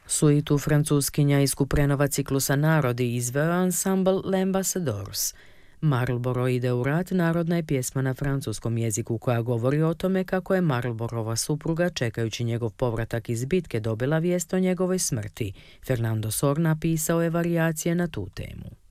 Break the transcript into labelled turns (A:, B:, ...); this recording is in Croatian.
A: Suitu francuskinja iz Kuprenova ciklusa Narodi izveo ansambl L'Ambassadors. Marlboro ide u rat narodna je pjesma na francuskom jeziku koja govori o tome kako je Marlborova supruga, čekajući njegov povratak iz bitke, dobila vijest o njegovoj smrti. Fernando Sor napisao je varijacije na tu temu.